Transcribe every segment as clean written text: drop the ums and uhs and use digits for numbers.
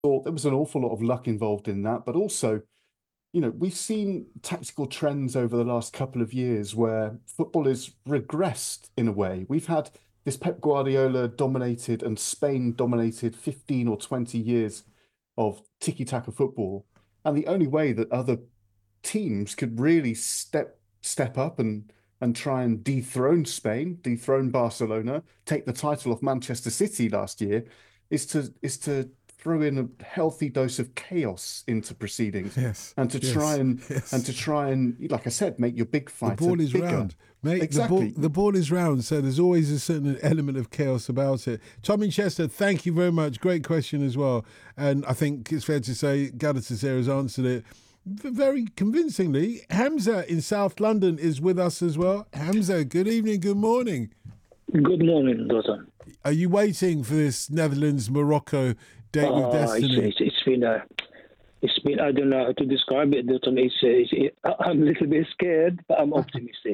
thought there was an awful lot of luck involved in that, but also, we've seen tactical trends over the last couple of years where football has regressed in a way. We've had this Pep Guardiola dominated and Spain dominated 15 or 20 years of tiki-taka football. And the only way that other teams could really step up and try and dethrone Spain, dethrone Barcelona, take the title off Manchester City last year, is to throw in a healthy dose of chaos into proceedings Yes, and to try yes, and yes. like I said, make your big The fighter ball is bigger. round, mate. Exactly. The ball is round, so there's always a certain element of chaos about it. Tommy Chester, thank you very much. Great question as well, and I think it's fair to say Galatasaray has answered it very convincingly. Hamza in South London is with us as well. Hamza, good evening, good morning. Good morning, Dotun. Are you waiting for this Netherlands-Morocco date with destiny? It's been, I don't know how to describe it, Dotun. I'm a little bit scared, but I'm optimistic.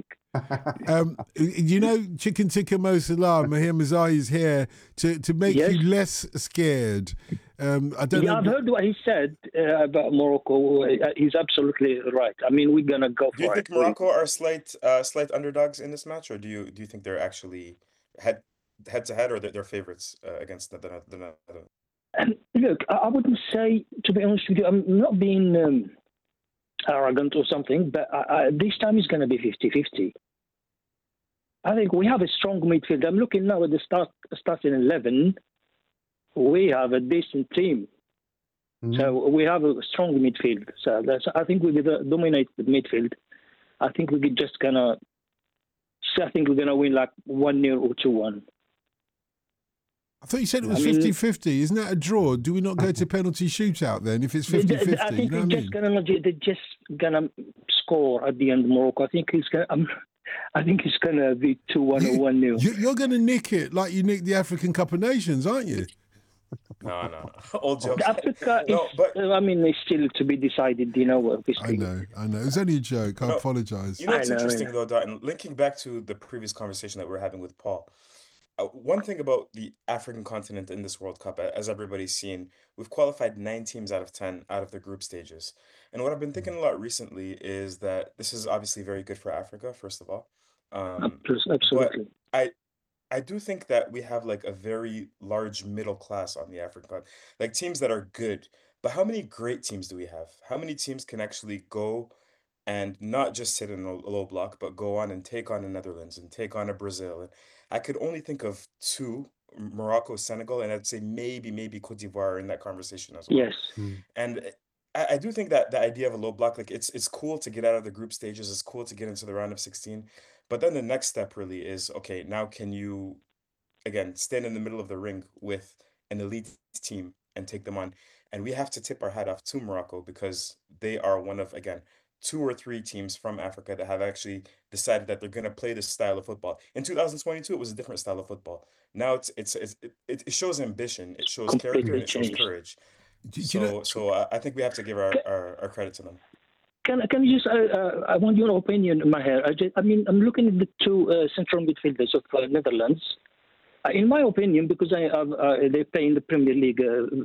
Chicken tikka Mo Salah, Mahir Mazai is here to make you less scared. I don't know. I've heard what he said about Morocco. He's absolutely right. I mean, we're gonna go for it. Do you think Morocco are slight underdogs in this match, or do you think they're actually head to head, or they're favorites against the Netherlands? Look, I wouldn't say, to be honest with you, I'm not being arrogant or something, but this time it's going to be 50-50. I think we have a strong midfield. I'm looking now at the starting 11. We have a decent team. Mm-hmm. So we have a strong midfield. So I think we dominate the midfield. I think we're going to win like 1-0 or 2-1. I thought you said it was 50-50. Isn't that a draw? Do we not go to penalty shootout then if it's 50-50? I think they're just gonna score at the end of Morocco. I think it's gonna be 2-1 or 1-0. You're gonna nick it like you nicked the African Cup of Nations, aren't you? No. All jokes. Africa it's still to be decided, obviously. I know. It was only a joke. I apologise. It's interesting though, Dotun, linking back to the previous conversation that we were having with Paul. One thing about the African continent in this World Cup, as everybody's seen, we've qualified 9 teams out of 10 out of the group stages. And what I've been thinking a lot recently is that this is obviously very good for Africa, first of all. Absolutely. But I do think that we have like a very large middle class on the African continent, like teams that are good. But how many great teams do we have? How many teams can actually go and not just sit in a low block, but go on and take on the Netherlands and take on a Brazil? And I could only think of 2, Morocco, Senegal, and I'd say maybe Cote d'Ivoire in that conversation as well. Yes. And I do think that the idea of a low block, like it's cool to get out of the group stages, it's cool to get into the round of 16. But then the next step really is, okay, now can you, again, stand in the middle of the ring with an elite team and take them on? And we have to tip our hat off to Morocco because they are one of, again, 2 or 3 teams from Africa that have actually decided that they're going to play this style of football. In 2022, it was a different style of football. Now it shows ambition, it shows character, and it shows courage. So I think we have to give our credit to them. Can you just? I want your opinion, Maher. I'm looking at the 2 central midfielders of Netherlands. In my opinion, because they play in the Premier League